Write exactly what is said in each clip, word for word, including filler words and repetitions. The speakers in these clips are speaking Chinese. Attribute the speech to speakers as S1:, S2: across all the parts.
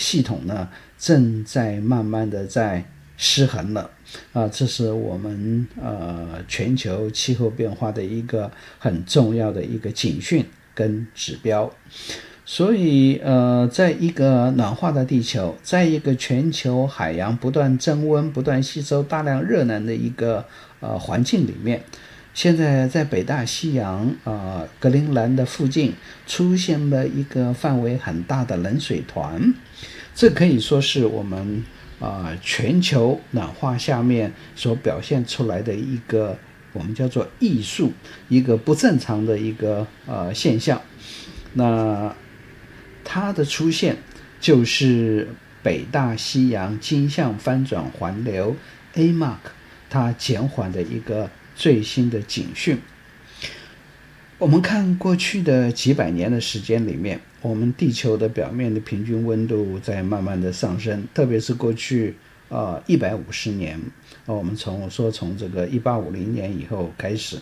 S1: 系统呢正在慢慢的在失衡了啊，这是我们呃全球气候变化的一个很重要的一个警讯跟指标。所以呃，在一个暖化的地球，在一个全球海洋不断增温、不断吸收大量热能的一个呃环境里面，现在在北大西洋啊、呃、格陵兰的附近出现了一个范围很大的冷水团，这可以说是我们啊、呃、全球暖化下面所表现出来的一个我们叫做艺术，一个不正常的一个呃现象。那它的出现就是北大西洋经向翻转环流 A M A C 它减缓的一个最新的警讯。我们看过去的几百年的时间里面，我们地球的表面的平均温度在慢慢的上升，特别是过去呃一百五十年，我们从说从这个一八五零年以后开始。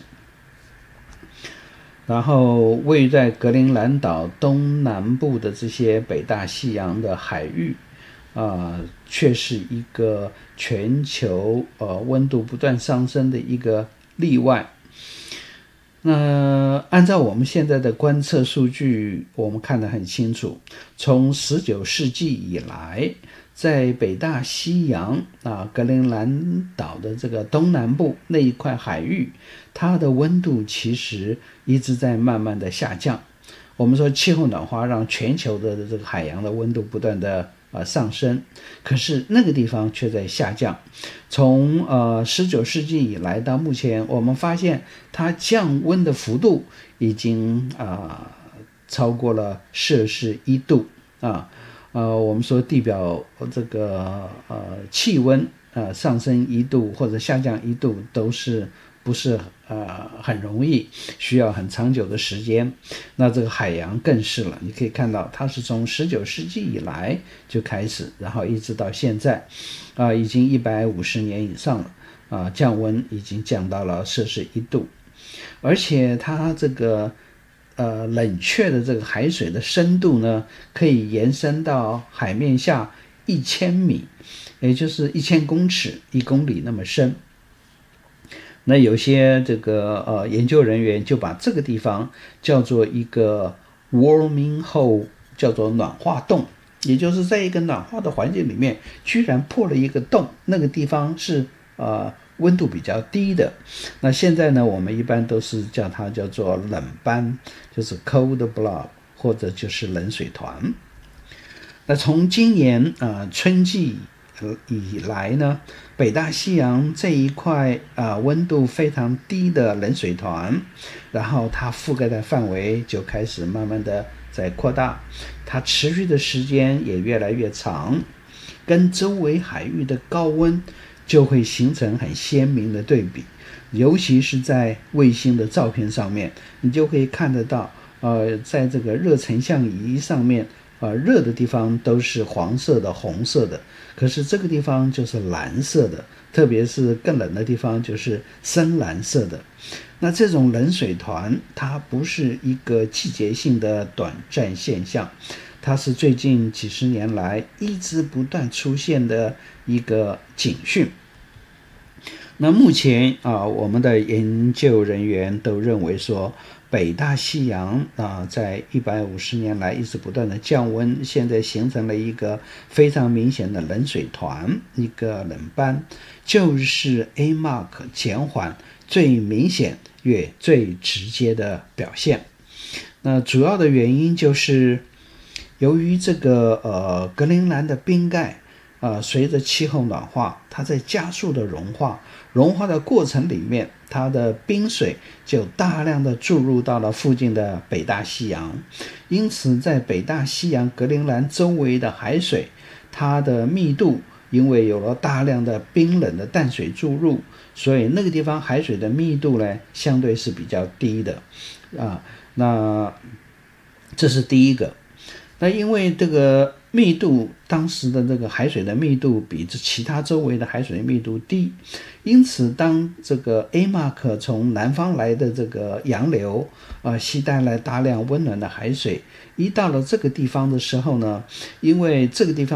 S1: 然后位在格陵兰岛东南部的这些北大西洋的海域啊、呃，却是一个全球呃温度不断上升的一个例外。那按照我们现在的观测数据，我们看得很清楚，从十九世纪以来，在北大西洋啊格陵兰岛的这个东南部那一块海域，它的温度其实一直在慢慢的下降。我们说气候暖化让全球的这个海洋的温度不断的呃上升，可是那个地方却在下降。从呃十九世纪以来到目前，我们发现它降温的幅度已经啊、呃、超过了摄氏一度啊。呃，我们说地表这个呃气温呃上升一度或者下降一度都是不是呃很容易，需要很长久的时间。那这个海洋更是了，你可以看到它是从十九世纪以来就开始，然后一直到现在啊、呃，已经一百五十年以上了啊、呃，降温已经降到了摄氏一度，而且它这个呃，冷却的这个海水的深度呢，可以延伸到海面下一千米，也就是一千公尺，一公里那么深。那有些这个呃研究人员就把这个地方叫做一个 warming hole， 叫做暖化洞，也就是在一个暖化的环境里面，居然破了一个洞，那个地方是呃。温度比较低的，那现在呢，我们一般都是叫它叫做冷斑，就是 cold block， 或者就是冷水团。那从今年啊、呃、春季以来呢，北大西洋这一块啊、呃、温度非常低的冷水团，然后它覆盖的范围就开始慢慢的在扩大，它持续的时间也越来越长，跟周围海域的高温就会形成很鲜明的对比，尤其是在卫星的照片上面，你就可以看得到，呃，在这个热成像仪上面，呃，热的地方都是黄色的、红色的，可是这个地方就是蓝色的，特别是更冷的地方就是深蓝色的。那这种冷水团，它不是一个季节性的短暂现象，它是最近几十年来一直不断出现的一个警讯。那目前啊，我们的研究人员都认为说，北大西洋啊，在一百五十年来一直不断的降温，现在形成了一个非常明显的冷水团，一个冷斑，就是 A M A C 减缓最明显也最直接的表现。那主要的原因就是由于这个呃格陵兰的冰盖呃随着气候暖化，它在加速的融化，融化的过程里面，它的冰水就大量的注入到了附近的北大西洋，因此在北大西洋格陵兰周围的海水，它的密度因为有了大量的冰冷的淡水注入，所以那个地方海水的密度呢相对是比较低的啊。那这是第一个。那因为这个密度，当时的这个海水的密度比这其他周围的海水的密度低，因此当这个 A M A C 从南方来的这个洋流啊、呃，携带来大量温暖的海水，一到了这个地方的时候呢，因为这个地方